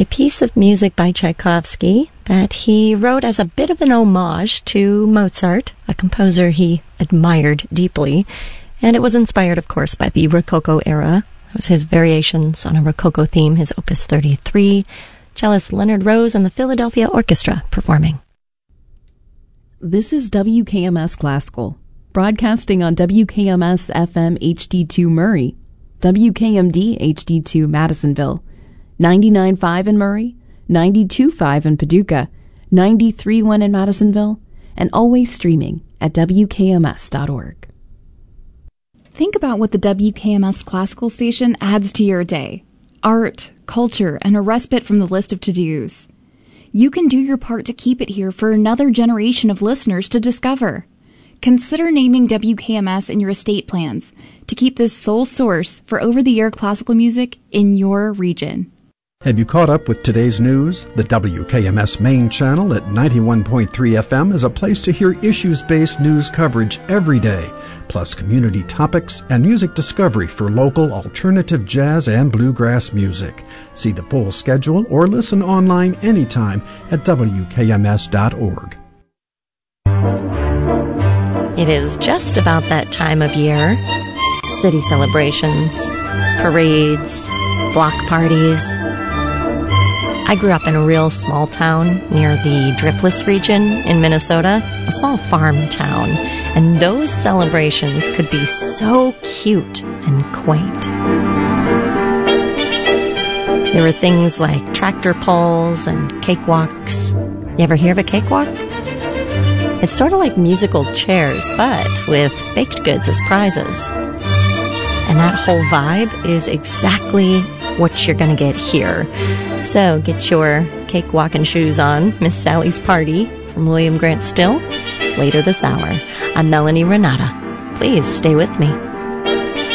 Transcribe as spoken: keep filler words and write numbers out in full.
a piece of music by Tchaikovsky that he wrote as a bit of an homage to Mozart, a composer he admired deeply, and it was inspired, of course, by the Rococo era. It was his variations on a Rococo theme, his Opus thirty-three, cellist Leonard Rose and the Philadelphia Orchestra performing. This is W K M S Classical, broadcasting on W K M S F M H D two Murray, W K M D H D two Madisonville, ninety-nine point five in Murray, ninety-two point five in Paducah, ninety-three point one in Madisonville, and always streaming at W K M S dot org. Think about what the W K M S Classical Station adds to your day. Art, culture, and a respite from the list of to-dos. You can do your part to keep it here for another generation of listeners to discover. Consider naming W K M S in your estate plans to keep this sole source for over-the-air classical music in your region. Have you caught up with today's news? The W K M S main channel at ninety-one point three F M is a place to hear issues-based news coverage every day, plus community topics and music discovery for local alternative jazz and bluegrass music. See the full schedule or listen online anytime at W K M S dot org. It is just about that time of year. City celebrations, parades, block parties. I grew up in a real small town near the Driftless region in Minnesota, a small farm town, and those celebrations could be so cute and quaint. There were things like tractor pulls and cakewalks. You ever hear of a cakewalk? It's sort of like musical chairs, but with baked goods as prizes. And that whole vibe is exactly what you're going to get here. So get your cakewalking shoes on. Miss Sally's Party from William Grant Still later this hour. I'm Melanie Renata. Please stay with me.